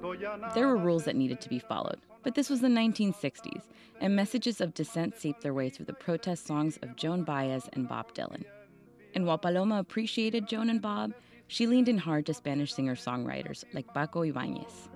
There were rules that needed to be followed, but this was the 1960s, and messages of dissent seeped their way through the protest songs of Joan Baez and Bob Dylan. And while Paloma appreciated Joan and Bob, she leaned in hard to Spanish singer-songwriters like Paco Ibáñez.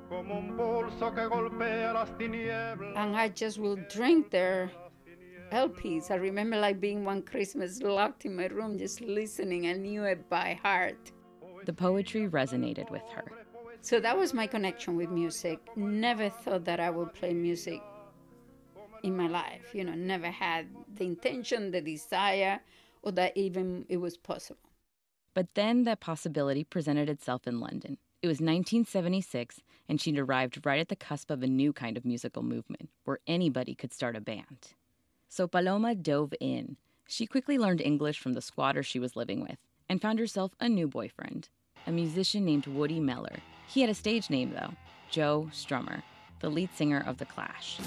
And I just will drink their LPs. I remember like being one Christmas locked in my room just listening. I knew it by heart. The poetry resonated with her. So that was my connection with music. Never thought that I would play music in my life. Never had the intention, the desire, or that even it was possible. But then that possibility presented itself in London. It was 1976, and she'd arrived right at the cusp of a new kind of musical movement, where anybody could start a band. So Paloma dove in. She quickly learned English from the squatter she was living with, and found herself a new boyfriend, a musician named Woody Meller. He had a stage name, though, Joe Strummer, the lead singer of The Clash.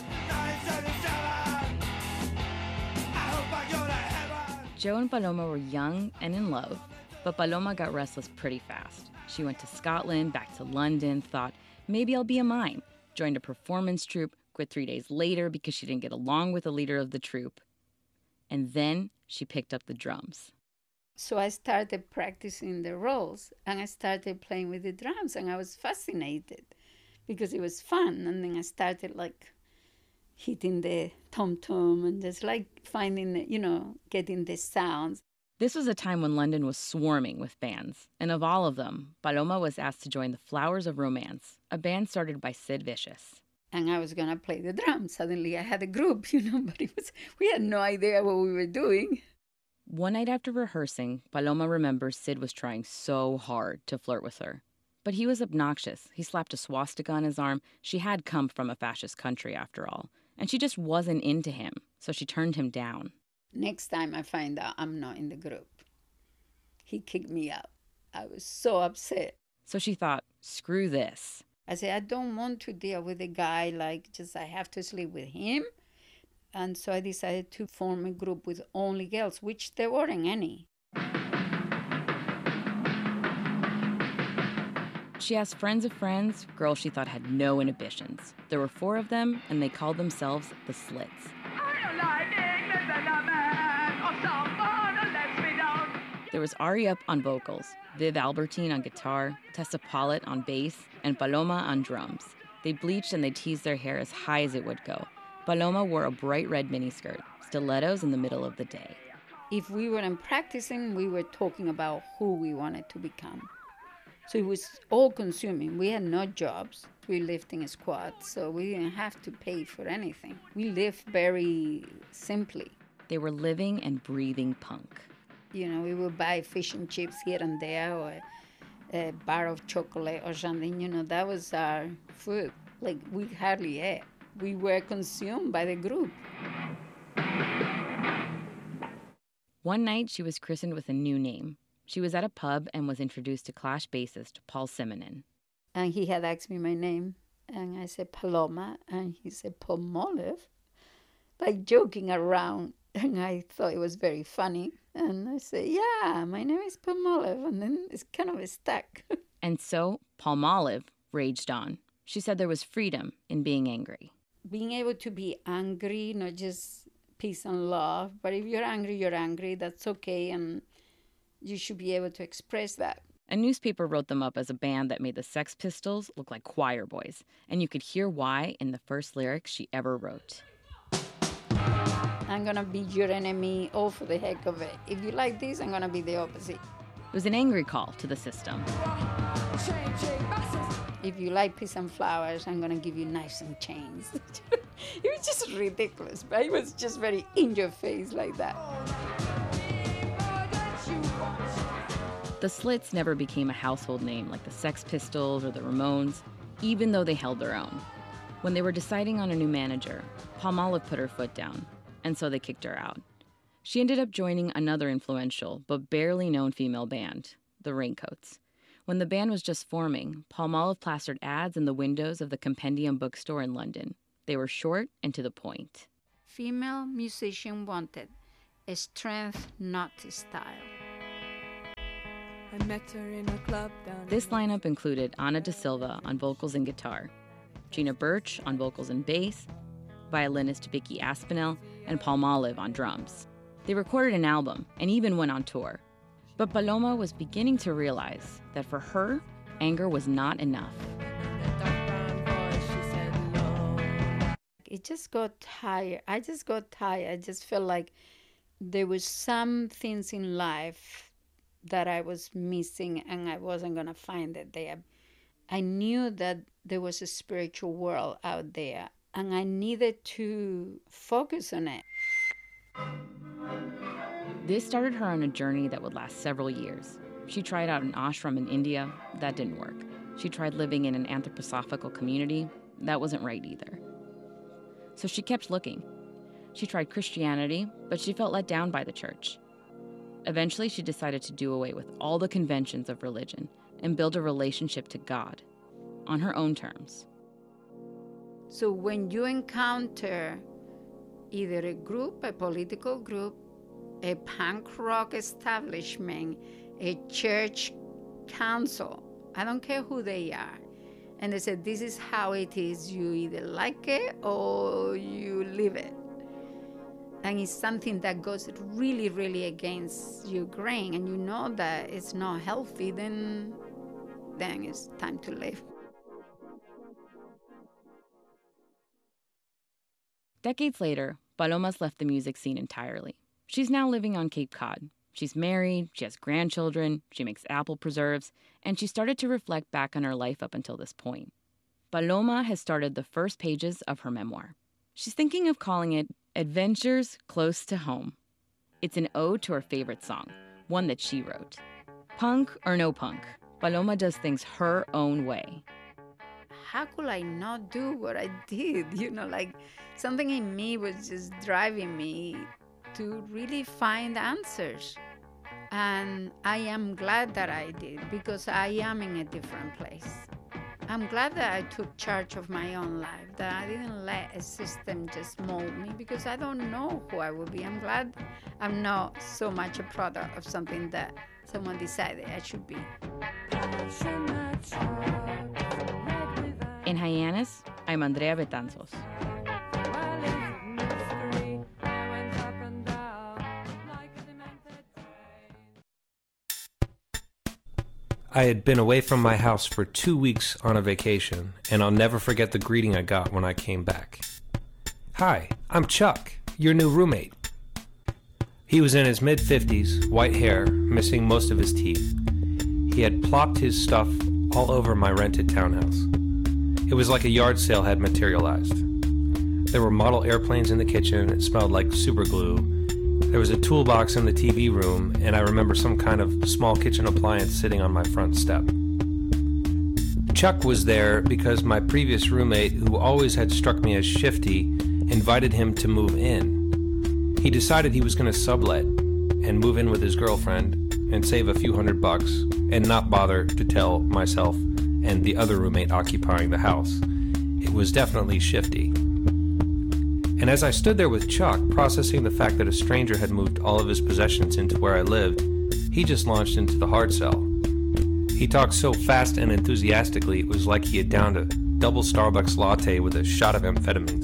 Joe and Paloma were young and in love, but Paloma got restless pretty fast. She went to Scotland, back to London, thought, maybe I'll be a mime, joined a performance troupe, quit 3 days later because she didn't get along with the leader of the troupe. And then she picked up the drums. So I started practicing the roles, and I started playing with the drums, and I was fascinated because it was fun. And then I started hitting the tom-tom and just finding, getting the sounds. This was a time when London was swarming with bands, and of all of them, Paloma was asked to join the Flowers of Romance, a band started by Sid Vicious. And I was going to play the drums. Suddenly I had a group, but we had no idea what we were doing. One night after rehearsing, Paloma remembers Sid was trying so hard to flirt with her. But he was obnoxious. He slapped a swastika on his arm. She had come from a fascist country, after all. And she just wasn't into him, so she turned him down. Next time I find out I'm not in the group, he kicked me out. I was so upset. So she thought, screw this. I said, I don't want to deal with a guy I have to sleep with him. And so I decided to form a group with only girls, which there weren't any. She asked friends of friends, girls she thought had no inhibitions. There were 4 of them, and they called themselves the Slits. There was Ari Up on vocals, Viv Albertine on guitar, Tessa Pollitt on bass, and Paloma on drums. They bleached and they teased their hair as high as it would go. Paloma wore a bright red miniskirt, stilettos in the middle of the day. If we weren't practicing, we were talking about who we wanted to become. So it was all-consuming. We had no jobs. We lived in a squad, so we didn't have to pay for anything. We lived very simply. They were living and breathing punk. We would buy fish and chips here and there, or a bar of chocolate or something. That was our food. We hardly ate. We were consumed by the group. One night, she was christened with a new name. She was at a pub and was introduced to Clash bassist Paul Simonon. And he had asked me my name, and I said Paloma, and he said Palmolive, joking around. And I thought it was very funny. And I said, yeah, my name is Palmolive. And then it's kind of stuck. And so Palmolive raged on. She said there was freedom in being angry. Being able to be angry, not just peace and love, but if you're angry, that's okay, and you should be able to express that. A newspaper wrote them up as a band that made the Sex Pistols look like choir boys, and you could hear why in the first lyrics she ever wrote. I'm gonna be your enemy, all for the heck of it. If you like this, I'm gonna be the opposite. It was an angry call to the system. If you like peace and flowers, I'm gonna give you knives and chains. It was just ridiculous, but it was just very in your face like that. The Slits never became a household name like the Sex Pistols or the Ramones, even though they held their own. When they were deciding on a new manager, Palmolive put her foot down, and so they kicked her out. She ended up joining another influential but barely known female band, the Raincoats. When the band was just forming, Palmolive plastered ads in the windows of the Compendium bookstore in London. They were short and to the point. Female musician wanted, a strength, not a style. I met her in a club down. This lineup included Ana da Silva on vocals and guitar, Gina Birch on vocals and bass, violinist Vicky Aspinall, and Palmolive on drums. They recorded an album and even went on tour. But Paloma was beginning to realize that for her, anger was not enough. It just got tired. I just got tired. I just felt like there was some things in life that I was missing and I wasn't going to find it there. I knew that there was a spiritual world out there and I needed to focus on it. This started her on a journey that would last several years. She tried out an ashram in India. That didn't work. She tried living in an anthroposophical community. That wasn't right either. So she kept looking. She tried Christianity, but she felt let down by the church. Eventually, she decided to do away with all the conventions of religion and build a relationship to God on her own terms. So when you encounter either a group, a political group, a punk rock establishment, a church council, I don't care who they are, and they said, this is how it is, you either like it or you leave it. And it's something that goes really, really against your grain, and you know that it's not healthy, then it's time to leave. Decades later, Paloma's left the music scene entirely. She's now living on Cape Cod. She's married, she has grandchildren, she makes apple preserves, and she started to reflect back on her life up until this point. Paloma has started the first pages of her memoir. She's thinking of calling it Adventures Close to Home. It's an ode to her favorite song, one that she wrote. Punk or no punk, Paloma does things her own way. How could I not do what I did? Something in me was just driving me to really find answers. And I am glad that I did, because I am in a different place. I'm glad that I took charge of my own life, that I didn't let a system just mold me, because I don't know who I will be. I'm glad I'm not so much a product of something that someone decided I should be. In Hyannis, I'm Andrea Betanzos. I had been away from my house for 2 weeks on a vacation, and I'll never forget the greeting I got when I came back. "Hi, I'm Chuck, your new roommate." He was in his mid-50s, white hair, missing most of his teeth. He had plopped his stuff all over my rented townhouse. It was like a yard sale had materialized. There were model airplanes in the kitchen. It smelled like super glue. There was a toolbox in the TV room, and I remember some kind of small kitchen appliance sitting on my front step. Chuck was there because my previous roommate, who always had struck me as shifty, invited him to move in. He decided he was going to sublet and move in with his girlfriend and save a few $100 and not bother to tell myself and the other roommate occupying the house. It was definitely shifty. And as I stood there with Chuck, processing the fact that a stranger had moved all of his possessions into where I lived, he just launched into the hard sell. He talked so fast and enthusiastically, it was like he had downed a double Starbucks latte with a shot of amphetamines.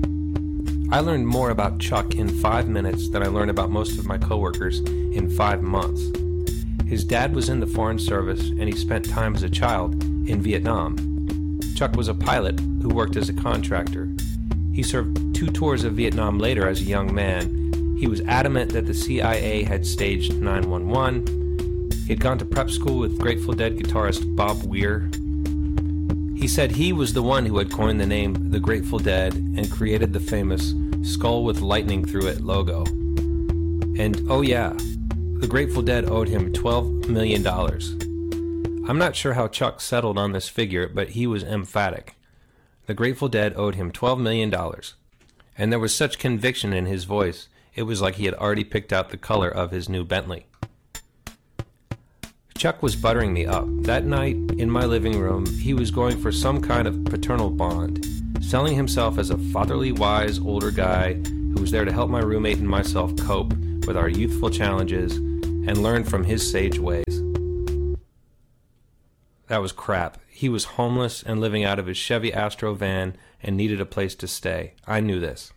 I learned more about Chuck in 5 minutes than I learned about most of my coworkers in 5 months. His dad was in the Foreign Service, and he spent time as a child in Vietnam. Chuck was a pilot who worked as a contractor. He served 2 tours of Vietnam later as a young man. He was adamant that the CIA had staged 9/11. He had gone to prep school with Grateful Dead guitarist Bob Weir. He said he was the one who had coined the name The Grateful Dead and created the famous skull with lightning through it logo. And oh yeah, the Grateful Dead owed him $12 million. I'm not sure how Chuck settled on this figure, but he was emphatic. The Grateful Dead owed him $12 million. And there was such conviction in his voice, it was like he had already picked out the color of his new Bentley. Chuck was buttering me up. That night, in my living room, he was going for some kind of paternal bond, selling himself as a fatherly, wise, older guy who was there to help my roommate and myself cope with our youthful challenges and learn from his sage ways. that was crap. He was homeless and living out of his Chevy Astro van and needed a place to stay. I knew this.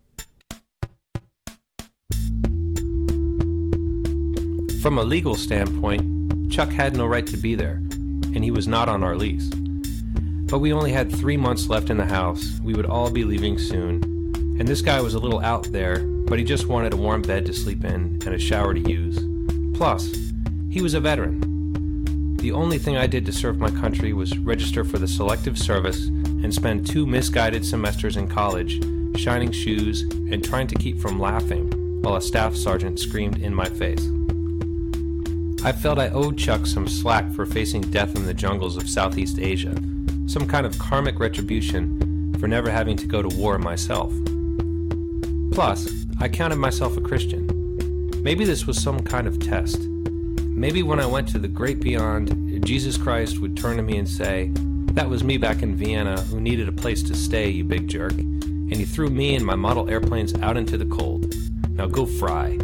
From a legal standpoint, Chuck had no right to be there, and he was not on our lease. But we only had 3 months left in the house. We would all be leaving soon, and this guy was a little out there, but he just wanted a warm bed to sleep in and a shower to use. Plus, he was a veteran. The only thing I did to serve my country was register for the Selective Service and spend 2 misguided semesters in college, shining shoes and trying to keep from laughing while a staff sergeant screamed in my face. I felt I owed Chuck some slack for facing death in the jungles of Southeast Asia, some kind of karmic retribution for never having to go to war myself. Plus, I counted myself a Christian. Maybe this was some kind of test. Maybe when I went to the great beyond, Jesus Christ would turn to me and say, "That was me back in Vienna who needed a place to stay, you big jerk, and he threw me and my model airplanes out into the cold. Now go fry."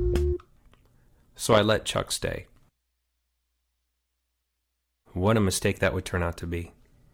So I let Chuck stay. What a mistake that would turn out to be.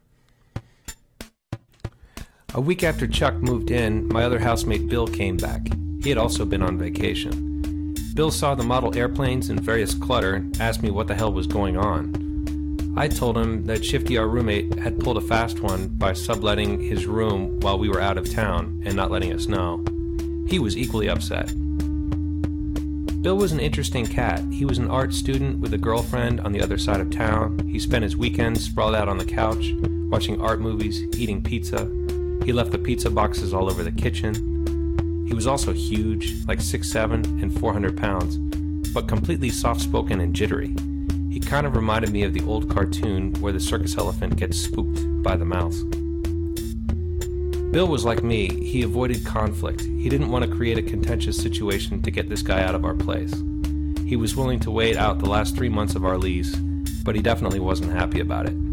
A week after Chuck moved in, my other housemate Bill came back. He had also been on vacation. Bill saw the model airplanes and various clutter and asked me what the hell was going on. I told him that Shifty, our roommate, had pulled a fast one by subletting his room while we were out of town and not letting us know. He was equally upset. Bill was an interesting cat. He was an art student with a girlfriend on the other side of town. He spent his weekends sprawled out on the couch, watching art movies, eating pizza. He left the pizza boxes all over the kitchen. He was also huge, like 6'7" and 400 pounds, but completely soft-spoken and jittery. He kind of reminded me of the old cartoon where the circus elephant gets spooked by the mouse. Bill was like me. He avoided conflict. He didn't want to create a contentious situation to get this guy out of our place. He was willing to wait out the last 3 months of our lease, but he definitely wasn't happy about it.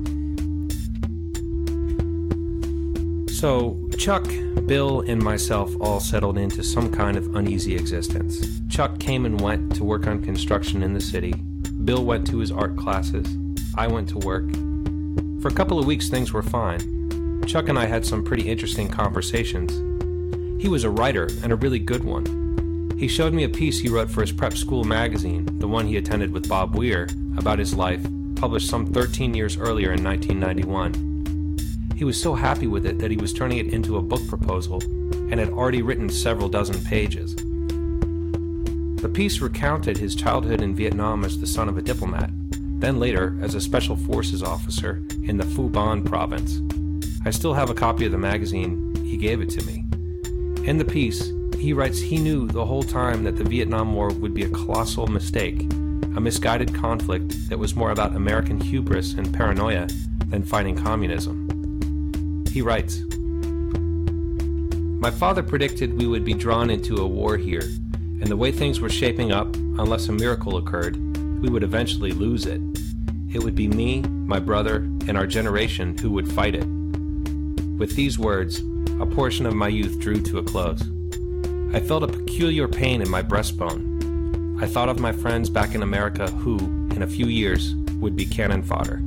So, Chuck, Bill, and myself all settled into some kind of uneasy existence. Chuck came and went to work on construction in the city. Bill went to his art classes. I went to work. For a couple of weeks, things were fine. Chuck and I had some pretty interesting conversations. He was a writer, and a really good one. He showed me a piece he wrote for his prep school magazine, the one he attended with Bob Weir, about his life, published some 13 years earlier in 1991. He was so happy with it that he was turning it into a book proposal and had already written several dozen pages. The piece recounted his childhood in Vietnam as the son of a diplomat, then later as a special forces officer in the Phu Ban province. I still have a copy of the magazine. He gave it to me. In the piece, he writes he knew the whole time that the Vietnam War would be a colossal mistake, a misguided conflict that was more about American hubris and paranoia than fighting communism. He writes, "My father predicted we would be drawn into a war here, and the way things were shaping up, unless a miracle occurred, we would eventually lose it. It would be me, my brother, and our generation who would fight it." With these words, a portion of my youth drew to a close. I felt a peculiar pain in my breastbone. I thought of my friends back in America who, in a few years, would be cannon fodder.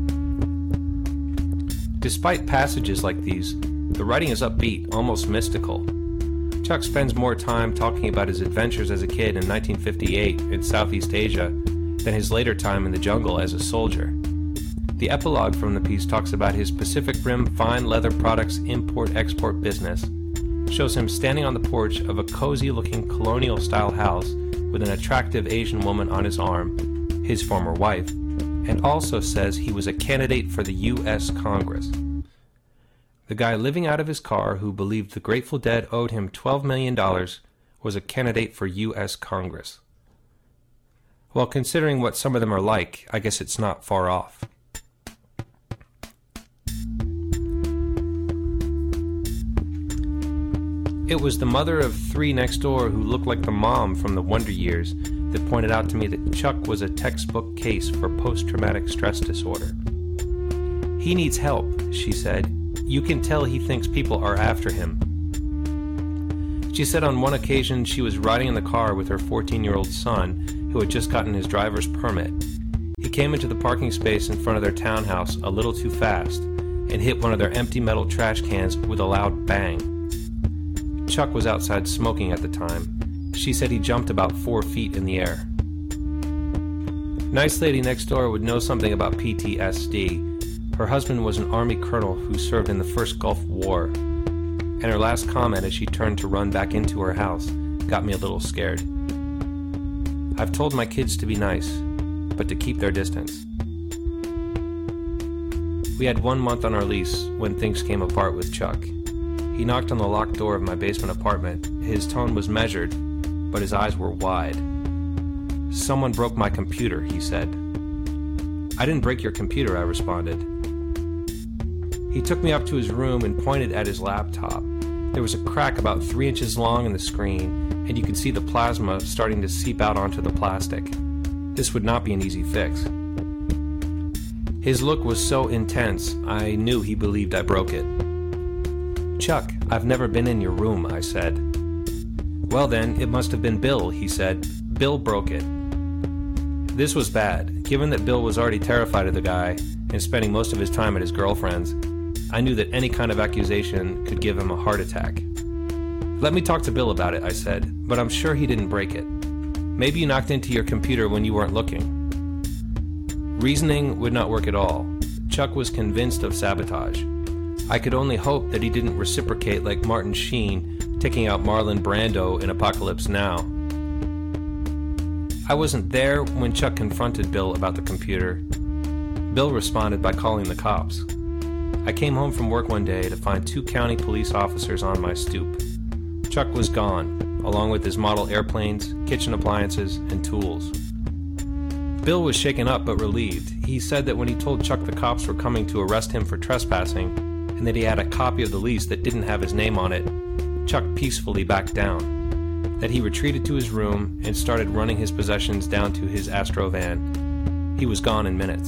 Despite passages like these, the writing is upbeat, almost mystical. Chuck spends more time talking about his adventures as a kid in 1958 in Southeast Asia than his later time in the jungle as a soldier. The epilogue from the piece talks about his Pacific Rim fine leather products import-export business, shows him standing on the porch of a cozy-looking colonial-style house with an attractive Asian woman on his arm, his former wife, and also says he was a candidate for the U.S. Congress. The guy living out of his car who believed the Grateful Dead owed him $12 million was a candidate for U.S. Congress. Well, considering what some of them are like, I guess it's not far off. It was the mother of 3 next door who looked like the mom from the Wonder Years that pointed out to me that Chuck was a textbook case for post-traumatic stress disorder. "He needs help," she said. "You can tell he thinks people are after him." She said on one occasion she was riding in the car with her 14-year-old son, who had just gotten his driver's permit. He came into the parking space in front of their townhouse a little too fast and hit one of their empty metal trash cans with a loud bang. Chuck was outside smoking at the time. She said he jumped about 4 feet in the air. Nice lady next door would know something about PTSD. Her husband was an Army colonel who served in the First Gulf War, and her last comment as she turned to run back into her house got me a little scared. I've told my kids to be nice, but to keep their distance. We had 1 month on our lease when things came apart with Chuck. He knocked on the locked door of my basement apartment. His tone was measured, but his eyes were wide. "Someone broke my computer," he said. "I didn't break your computer," I responded. He took me up to his room and pointed at his laptop. There was a crack about 3 inches long in the screen, and you could see the plasma starting to seep out onto the plastic. This would not be an easy fix. His look was so intense, I knew he believed I broke it. "Chuck, I've never been in your room," I said. "Well then, it must have been Bill," he said. "Bill broke it." This was bad. Given that Bill was already terrified of the guy and spending most of his time at his girlfriend's, I knew that any kind of accusation could give him a heart attack. "Let me talk to Bill about it," I said, "but I'm sure he didn't break it. Maybe you knocked into your computer when you weren't looking." Reasoning would not work at all. Chuck was convinced of sabotage. I could only hope that he didn't reciprocate like Martin Sheen taking out Marlon Brando in Apocalypse Now. I wasn't there when Chuck confronted Bill about the computer. Bill responded by calling the cops. I came home from work one day to find 2 county police officers on my stoop. Chuck was gone, along with his model airplanes, kitchen appliances, and tools. Bill was shaken up but relieved. He said that when he told Chuck the cops were coming to arrest him for trespassing, and that he had a copy of the lease that didn't have his name on it, Chuck peacefully backed down. That he retreated to his room and started running his possessions down to his Astro van. He was gone in minutes.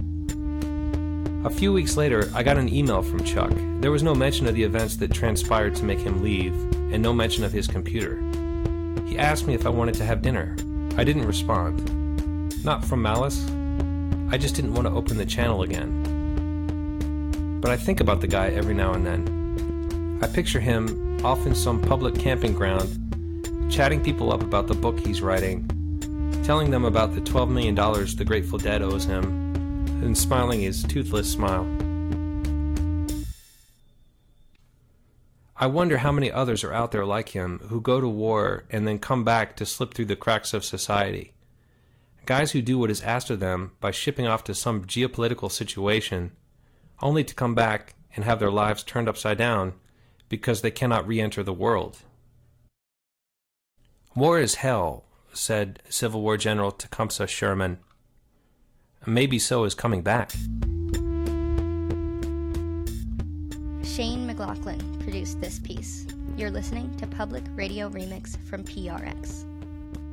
A few weeks later, I got an email from Chuck. There was no mention of the events that transpired to make him leave, and no mention of his computer. He asked me if I wanted to have dinner. I didn't respond. Not from malice. I just didn't want to open the channel again. But I think about the guy every now and then. I picture him off in some public camping ground, chatting people up about the book he's writing, telling them about the $12 million the Grateful Dead owes him, and smiling his toothless smile. I wonder how many others are out there like him who go to war and then come back to slip through the cracks of society. Guys who do what is asked of them by shipping off to some geopolitical situation, only to come back and have their lives turned upside down because they cannot re-enter the world. "War is hell," said Civil War General Tecumseh Sherman. Maybe so is coming back. Shane McLaughlin produced this piece. You're listening to Public Radio Remix from PRX.